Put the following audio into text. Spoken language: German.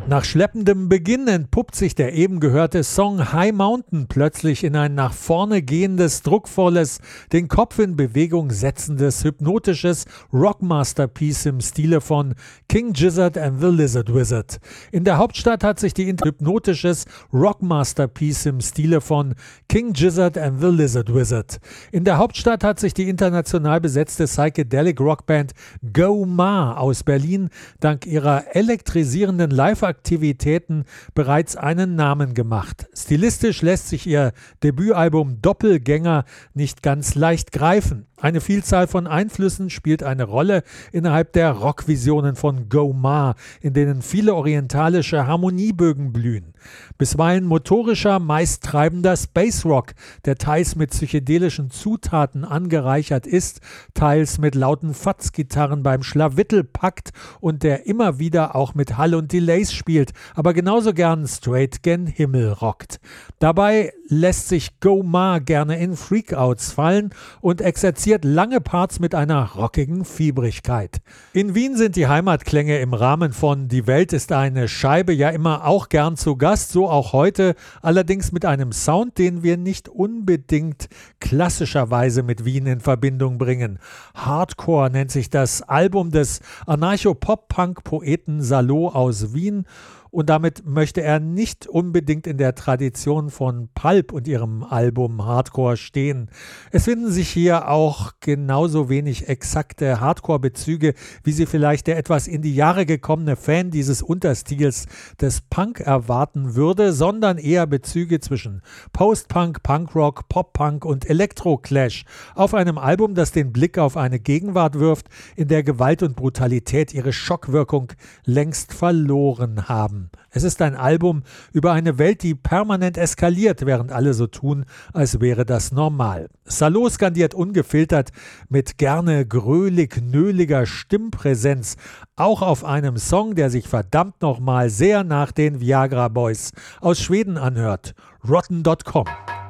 Nach schleppendem Beginn entpuppt sich der eben gehörte Song High Mountain plötzlich in ein nach vorne gehendes, druckvolles, den Kopf in Bewegung setzendes, hypnotisches Rockmasterpiece im Stile von King Gizzard and the Lizard Wizard. In der Hauptstadt hat sich die hypnotisches Rockmasterpiece im Stile von King Gizzard and the Lizard Wizard. In der Hauptstadt hat sich die international besetzte Psychedelic Rockband Go Ma aus Berlin dank ihrer elektrisierenden Live-Aktivitäten bereits einen Namen gemacht. Stilistisch lässt sich ihr Debütalbum Doppelgänger nicht ganz leicht greifen. Eine Vielzahl von Einflüssen spielt eine Rolle innerhalb der Rockvisionen von Go Ma, in denen viele orientalische Harmoniebögen blühen. Bisweilen motorischer, meist treibender Space Rock, der teils mit psychedelischen Zutaten angereichert ist, teils mit lauten Fatzgitarren beim Schlawittel packt und der immer wieder auch mit Hall und Delays spielt, aber genauso gern straight gen Himmel rockt. Dabei lässt sich Go Ma gerne in Freakouts fallen und exerziert lange Parts mit einer rockigen Fiebrigkeit. In Wien sind die Heimatklänge im Rahmen von Die Welt ist eine Scheibe ja immer auch gern zu Gast, so auch heute, allerdings mit einem Sound, den wir nicht unbedingt klassischerweise mit Wien in Verbindung bringen. Hardcore nennt sich das Album des Anarcho-Pop-Punk-Poeten Salo aus Wien. Und damit möchte er nicht unbedingt in der Tradition von Pulp und ihrem Album Hardcore stehen. Es finden sich hier auch genauso wenig exakte Hardcore-Bezüge, wie sie vielleicht der etwas in die Jahre gekommene Fan dieses Unterstils des Punk erwarten würde, sondern eher Bezüge zwischen Post-Punk, Punkrock, Pop-Punk und Elektro-Clash auf einem Album, das den Blick auf eine Gegenwart wirft, in der Gewalt und Brutalität ihre Schockwirkung längst verloren haben. Es ist ein Album über eine Welt, die permanent eskaliert, während alle so tun, als wäre das normal. Salo skandiert ungefiltert mit gerne grölig-nöliger Stimmpräsenz, auch auf einem Song, der sich verdammt nochmal sehr nach den Viagra Boys aus Schweden anhört. Rotten.com